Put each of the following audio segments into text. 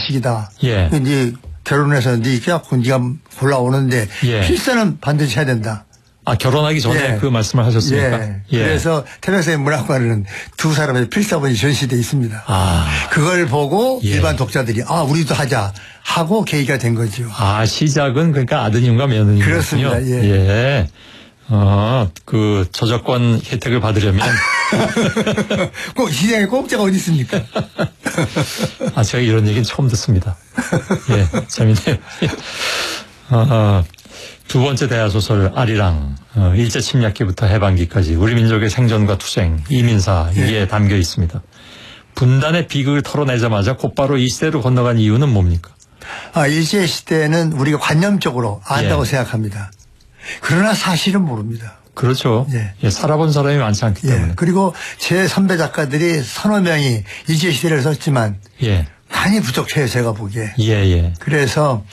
자식이다. 예. 네 결혼해서 네 깨갖고 네가 골라오는데 예. 필사는 반드시 해야 된다. 아, 결혼하기 전에 예. 그 말씀을 하셨습니까? 예. 예. 그래서 태백산의 문학관은 두 사람의 필사본이 전시되어 있습니다. 아. 그걸 보고 예. 일반 독자들이 우리도 하자 하고 계기가 된 거죠. 아, 시작은 그러니까 아드님과 며느님이군요. 그렇습니다. 예. 예. 그 저작권 혜택을 받으려면 꼭 시장에 공짜가 어디 있습니까? 아, 제가 이런 얘기는 처음 듣습니다. 예, 재밌네요. 두 번째 대하소설 아리랑, 일제 침략기부터 해방기까지 우리 민족의 생존과 투쟁, 이민사 이게 담겨 있습니다. 분단의 비극을 털어내자마자 곧바로 이 시대로 건너간 이유는 뭡니까? 일제 시대는 우리가 관념적으로 안다고 예. 생각합니다. 그러나 사실은 모릅니다. 그렇죠. 예. 예, 살아본 사람이 많지 않기 때문에. 예. 그리고 제 선배 작가들이 서너 명이 일제 시대를 썼지만 예, 많이 부족해요, 제가 보기에. 예, 예, 그래서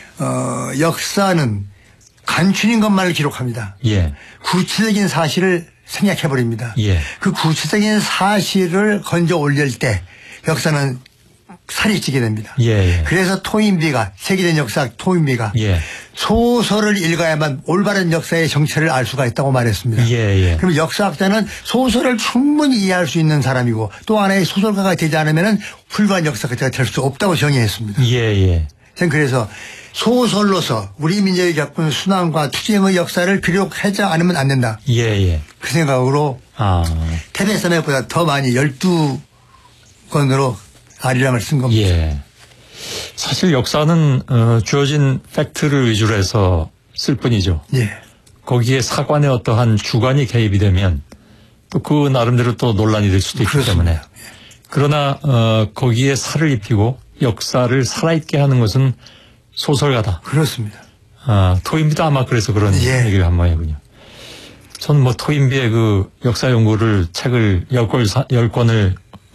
역사는 간추린 것만을 기록합니다. 예, 구체적인 사실을 생략해버립니다. 예. 그 구체적인 사실을 건져 올릴 때 역사는 살이 찌게 됩니다. 예, 예. 그래서 토인비가 세계된 역사학 토인비가 예. 소설을 읽어야만 올바른 역사의 정체를 알 수가 있다고 말했습니다. 예, 예. 그럼 역사학자는 소설을 충분히 이해할 수 있는 사람이고 또 하나의 소설가가 되지 않으면 훌륭한 역사가가 될 수 없다고 정의했습니다. 예, 예. 저는 그래서 소설로서 우리 민족이 겪은 순환과 투쟁의 역사를 기록하지 않으면 안 된다. 예, 예. 그 생각으로 태백산맥보다 더 많이 12권으로 아리랑을 쓴 겁니다. 예. 사실 역사는 주어진 팩트를 위주로 해서 쓸 뿐이죠. 예. 거기에 사관의 어떠한 주관이 개입이 되면 또 그 나름대로 또 논란이 될 수도 있기 그렇습니다. 때문에. 그러나 거기에 살을 입히고 역사를 살아있게 하는 것은 소설가다. 그렇습니다. 토인비도 아마 그래서 그런 예. 얘기를 한 모양이군요. 전 뭐 토인비의 그 역사 연구를 책을 10권을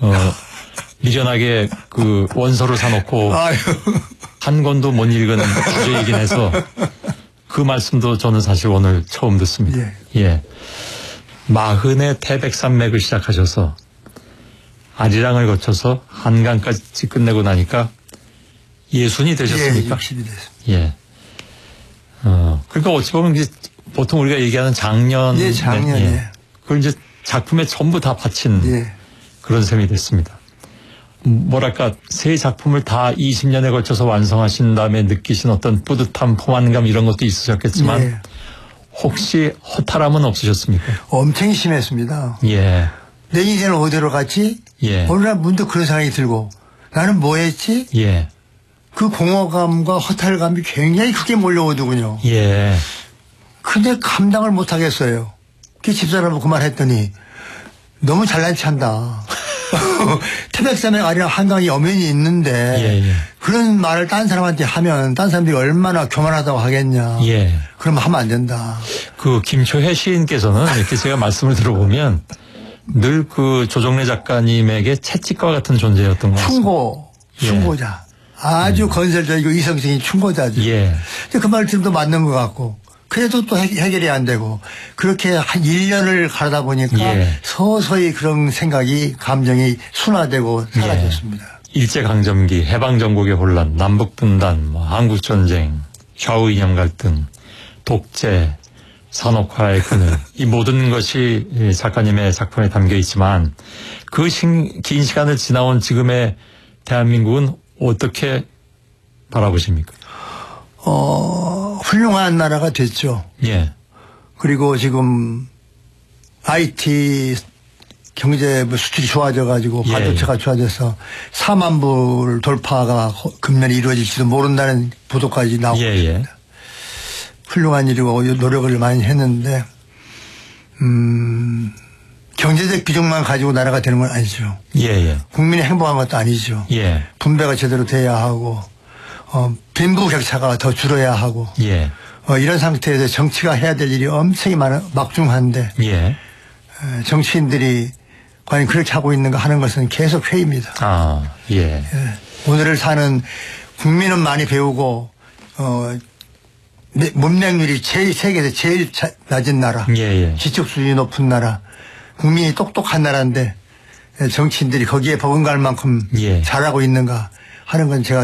미련하게 그 원서를 사놓고 아유. 한 권도 못 읽은 주제이긴 해서 그 말씀도 저는 사실 오늘 처음 듣습니다. 예. 마흔의 태백산맥을 시작하셔서 아리랑을 거쳐서 한강까지 끝내고 나니까 예순이 되셨습니까? 예, 60이 됐습니다. 예. 그러니까 어찌 보면 이제 보통 우리가 얘기하는 작년. 예, 작년. 예. 예. 그걸 이제 작품에 전부 다 바친 예. 그런 셈이 됐습니다. 뭐랄까, 세 작품을 다 20년에 걸쳐서 완성하신 다음에 느끼신 어떤 뿌듯함, 포만감 이런 것도 있으셨겠지만 예. 혹시 허탈함은 없으셨습니까? 엄청 심했습니다. 예. 내 인생은 어디로 갔지? 예. 어느 날 문득 그런 생각이 들고 나는 뭐 했지? 예. 그 공허감과 허탈감이 굉장히 크게 몰려오더군요. 예. 근데 감당을 못 하겠어요. 그 집사람은 그 말 했더니 너무 잘난 체 한다. 태백산맥 아리랑 한강이 엄연히 있는데 예, 예. 그런 말을 딴 사람한테 하면 딴 사람들이 얼마나 교만하다고 하겠냐. 예. 그러면 하면 안 된다. 그 김초혜 시인께서는 이렇게 제가 말씀을 들어보면 늘 그 조정래 작가님에게 채찍과 같은 존재였던 것 같습니다. 충고자. 아주 건설적이고 이성적인 충고자죠. 예. 그 말 들으면 맞는 것 같고 그래도 또 해결이 안 되고 그렇게 한 1년을 가다 보니까 예. 서서히 그런 생각이 감정이 순화되고 사라졌습니다. 예. 일제강점기, 해방전국의 혼란, 남북분단, 한국전쟁, 좌우 이념 갈등, 독재, 산업화의 그늘 이 모든 것이 작가님의 작품에 담겨 있지만 그 긴 시간을 지나온 지금의 대한민국은 어떻게 바라보십니까? 훌륭한 나라가 됐죠. 예. 그리고 지금 IT 경제 수출이 좋아져 가지고 예. 반도체가 좋아져서 4만 불 돌파가 금년에 이루어질지도 모른다는 보도까지 나오고 예, 예. 있습니다. 훌륭한 일이고 노력을 많이 했는데 경제적 비중만 가지고 나라가 되는 건 아니죠. 예, 예. 국민이 행복한 것도 아니죠. 예. 분배가 제대로 돼야 하고 빈부격차가 더 줄어야 하고 예. 이런 상태에서 정치가 해야 될 일이 엄청 막중한데 예. 정치인들이 과연 그렇게 하고 있는가 하는 것은 계속 회의입니다. 아, 예. 오늘을 사는 국민은 많이 배우고 문맹률이 세계에서 제일 낮은 나라, 예, 예. 지적 수준이 높은 나라, 국민이 똑똑한 나라인데 정치인들이 거기에 버금갈 만큼 예. 잘하고 있는가 하는 건 제가